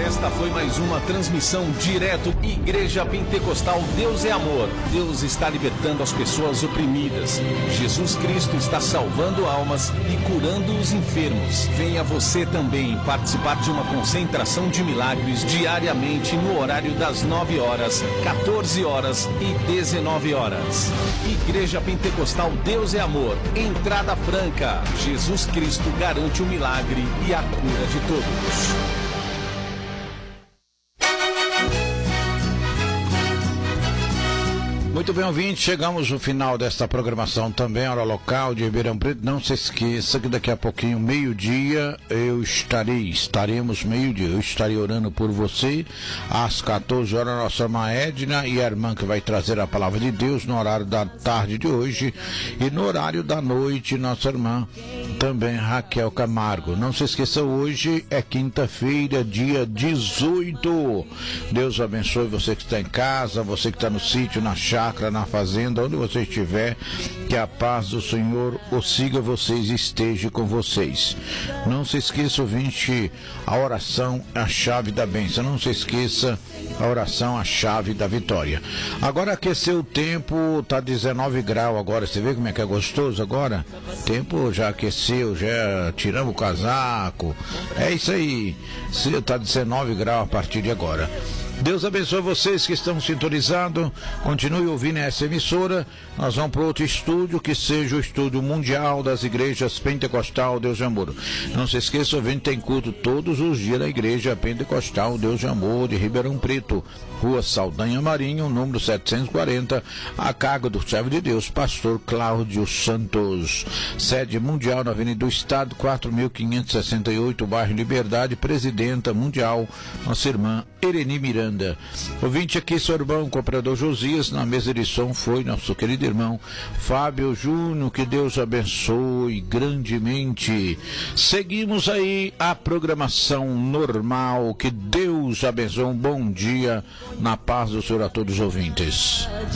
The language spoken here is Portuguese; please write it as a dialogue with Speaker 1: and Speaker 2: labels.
Speaker 1: Esta foi mais uma transmissão direto Igreja Pentecostal Deus é Amor. Deus está libertando as pessoas oprimidas. Jesus Cristo está salvando almas e curando os enfermos. Venha você também participar de uma concentração de milagres diariamente no horário das 9 horas, 14 horas e 19 horas. Igreja Pentecostal Deus é Amor. Entrada franca. Jesus Cristo garante o milagre e a cura de todos.
Speaker 2: Muito bem, ouvinte, chegamos no final desta programação também, hora local de Ribeirão Preto. Não se esqueça que daqui a pouquinho, meio-dia, estaremos meio-dia, eu estarei orando por você, às 14 horas, nossa irmã Edna e a irmã que vai trazer a palavra de Deus no horário da tarde de hoje, e no horário da noite, nossa irmã também Raquel Camargo. Não se esqueça, hoje é quinta-feira, dia 18. Deus abençoe você que está em casa, você que está no sítio, na chácara, na fazenda, onde você estiver, que a paz do Senhor o siga vocês e esteja com vocês. Não se esqueça, ouvinte, a oração é a chave da bênção. Não se esqueça, a oração é a chave da vitória. Agora aqueceu o tempo, tá 19 graus agora, você vê como é que é gostoso agora? O tempo já aqueceu, já tiramos o casaco, é isso aí, tá 19 graus a partir de agora. Deus abençoe vocês que estão sintonizados. Continue ouvindo essa emissora. Nós vamos para outro estúdio, que seja o estúdio mundial das igrejas Pentecostal Deus de Amor. Não se esqueça, ouvinte, tem culto todos os dias na igreja Pentecostal Deus de Amor de Ribeirão Preto, Rua Saldanha Marinho, número 740, a cargo do servo de Deus, pastor Cláudio Santos. Sede mundial na Avenida do Estado, 4.568, bairro Liberdade. Presidenta mundial, nossa irmã Ereni Miranda. Ouvinte, aqui, seu irmão, comprador Josias. Na mesa de som foi nosso querido irmão Fábio Júnior. Que Deus abençoe grandemente. Seguimos aí a programação normal. Que Deus abençoe. Um bom dia na paz do Senhor a todos os ouvintes.